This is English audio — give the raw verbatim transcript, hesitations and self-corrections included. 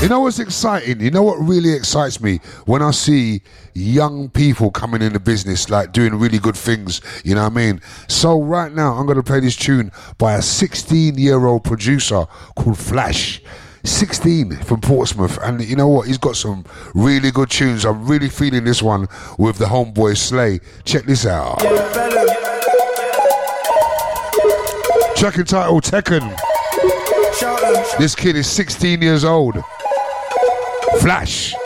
You know what's exciting? You know what really excites me? When I see young people coming in the business, like doing really good things, you know what I mean? So right now, I'm going to play this tune by a sixteen-year-old producer called Flash. sixteen from Portsmouth, and you know what? He's got some really good tunes. I'm really feeling this one with the homeboy Slay. Check this out. Track entitled Tekken. This kid is sixteen years old. Flash.